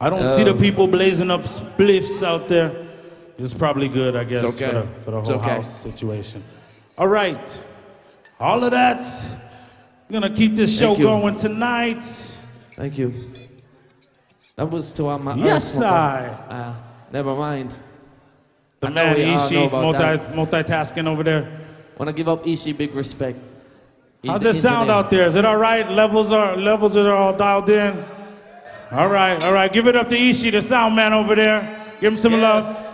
I don't see the people blazing up spliffs out there. It's probably good, I guess, okay. for the whole house situation. All right. All of that. We're going to keep this show going tonight. Thank you. That was to my Yes, I. Never mind. The man Ishi, multitasking over there. Want to give up Ishi big respect. How's it sound out there? Is it all right? Levels are all dialed in? All right. Give it up to Ishi, the sound man over there. Give him some love.